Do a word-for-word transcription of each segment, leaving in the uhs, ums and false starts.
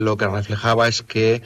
lo que reflejaba es que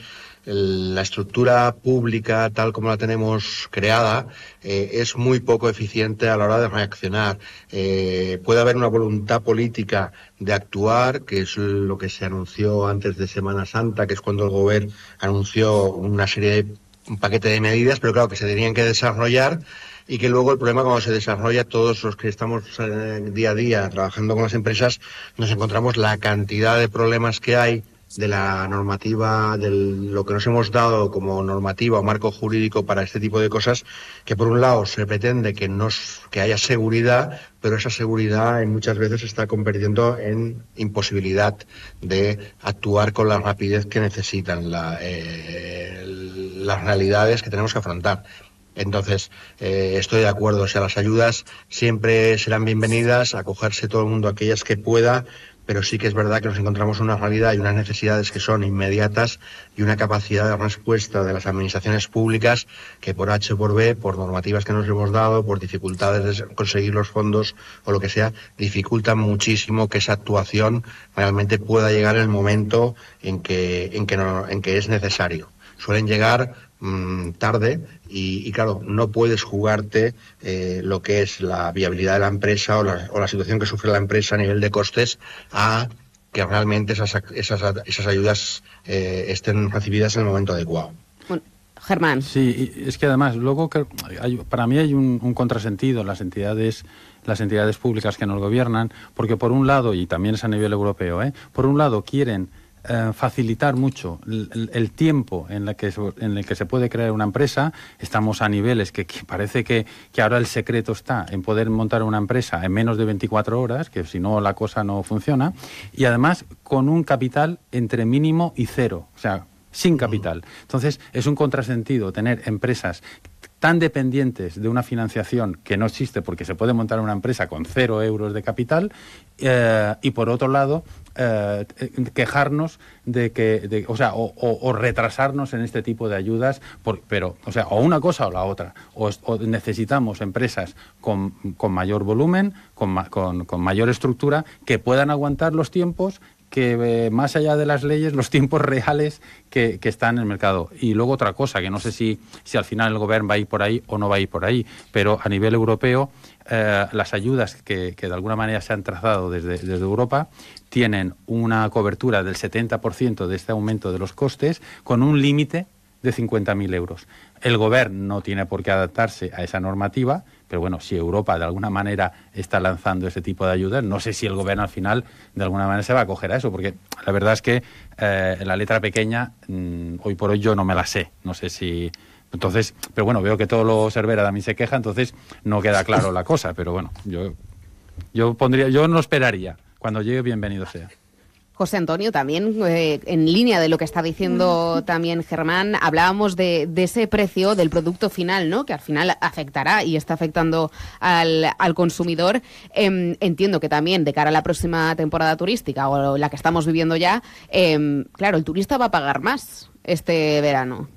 la estructura pública tal como la tenemos creada eh, es muy poco eficiente a la hora de reaccionar. Eh, puede haber una voluntad política de actuar, que es lo que se anunció antes de Semana Santa, que es cuando el Gobierno anunció una serie de un paquete de medidas, pero claro, que se tenían que desarrollar y que luego el problema cuando se desarrolla, todos los que estamos eh, día a día trabajando con las empresas, nos encontramos la cantidad de problemas que hay de la normativa, de lo que nos hemos dado como normativa o marco jurídico para este tipo de cosas, que por un lado se pretende que, nos, que haya seguridad, pero esa seguridad en muchas veces se está convirtiendo en imposibilidad de actuar con la rapidez que necesitan la, eh, las realidades que tenemos que afrontar. Entonces, eh, estoy de acuerdo, o sea, las ayudas siempre serán bienvenidas, acogerse todo el mundo a aquellas que pueda, pero sí que es verdad que nos encontramos una realidad y unas necesidades que son inmediatas y una capacidad de respuesta de las administraciones públicas que por H o por B, por normativas que nos hemos dado, por dificultades de conseguir los fondos o lo que sea, dificultan muchísimo que esa actuación realmente pueda llegar en el momento en que, en que, no, en que es necesario. Suelen llegar mmm, tarde y, y, claro, no puedes jugarte eh, lo que es la viabilidad de la empresa o la, o la situación que sufre la empresa a nivel de costes a que realmente esas, esas, esas ayudas eh, estén recibidas en el momento adecuado. Bueno, Germán. Sí, es que además, luego que hay, para mí hay un, un contrasentido en las entidades, las entidades públicas que nos gobiernan, porque por un lado, y también es a nivel europeo, ¿eh? por un lado quieren Eh, facilitar mucho el, el tiempo en, la que, en el que se puede crear una empresa. Estamos a niveles que, que parece que, que ahora el secreto está en poder montar una empresa en menos de veinticuatro horas, que si no la cosa no funciona, y además con un capital entre mínimo y cero, o sea, sin capital. Entonces es un contrasentido tener empresas tan dependientes de una financiación que no existe porque se puede montar una empresa con cero euros de capital eh, y por otro lado eh, quejarnos de que, de, o sea, o, o, o retrasarnos en este tipo de ayudas, por, pero, o sea, o una cosa o la otra, o, o necesitamos empresas con, con mayor volumen, con, con, con mayor estructura, que puedan aguantar los tiempos que eh, más allá de las leyes, los tiempos reales que, que están en el mercado. Y luego otra cosa, que no sé si, si al final el gobierno va a ir por ahí o no va a ir por ahí, pero a nivel europeo, eh, las ayudas que, que de alguna manera se han trazado desde, desde Europa tienen una cobertura del setenta por ciento de este aumento de los costes con un límite de cincuenta mil euros. El gobierno no tiene por qué adaptarse a esa normativa, pero bueno, si Europa de alguna manera está lanzando ese tipo de ayudas, no sé si el gobierno al final de alguna manera se va a acoger a eso, porque la verdad es que eh, la letra pequeña, mmm, hoy por hoy yo no me la sé, no sé si... Entonces, pero bueno, veo que todo lo Cervera también se queja, entonces no queda claro la cosa, pero bueno, yo, yo pondría, yo no esperaría, cuando llegue bienvenido sea. José Antonio, también eh, en línea de lo que está diciendo también Germán, hablábamos de, de ese precio del producto final, ¿no? Que al final afectará y está afectando al, al consumidor. Eh, entiendo que también de cara a la próxima temporada turística o la que estamos viviendo ya, eh, claro, el turista va a pagar más este verano.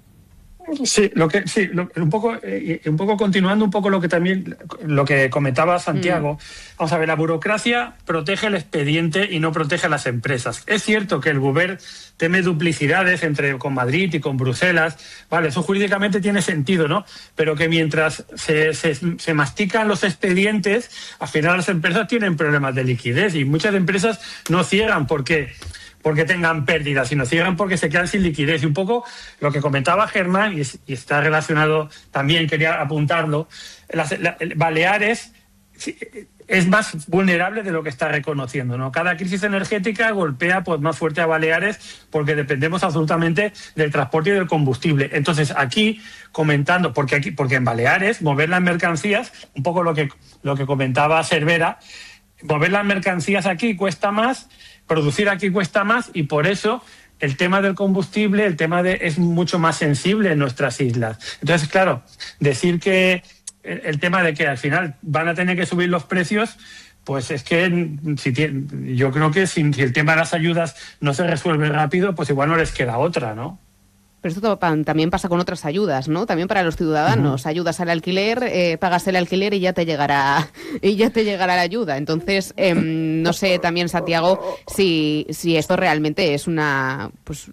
Sí, lo que sí, lo, un poco eh, un poco continuando un poco lo que también lo que comentaba Santiago. Mm. Vamos a ver, la burocracia protege el expediente y no protege a las empresas. Es cierto que el Gobierno teme duplicidades entre con Madrid y con Bruselas, vale, eso jurídicamente tiene sentido, ¿no? Pero que mientras se, se, se mastican los expedientes, al final las empresas tienen problemas de liquidez y muchas empresas no cierran porque porque tengan pérdidas, sino cierran porque se quedan sin liquidez. Y un poco lo que comentaba Germán, y, es, y está relacionado también, quería apuntarlo, las, la, Baleares es más vulnerable de lo que está reconociendo, ¿no? Cada crisis energética golpea pues, más fuerte a Baleares porque dependemos absolutamente del transporte y del combustible. Entonces, aquí, comentando, porque aquí, porque en Baleares, mover las mercancías, un poco lo que, lo que comentaba Cervera, mover las mercancías aquí cuesta más, producir aquí cuesta más y por eso el tema del combustible, el tema de es mucho más sensible en nuestras islas. Entonces, claro, decir que el, el tema de que al final van a tener que subir los precios, pues es que si tiene, yo creo que si, si el tema de las ayudas no se resuelve rápido, pues igual no les queda otra, ¿no? Pero esto también pasa con otras ayudas, ¿no? También para los ciudadanos. Uh-huh. Ayudas al alquiler, eh, pagas el alquiler y ya te llegará y ya te llegará la ayuda. Entonces, eh, no sé también, Santiago, si, si esto realmente es una pues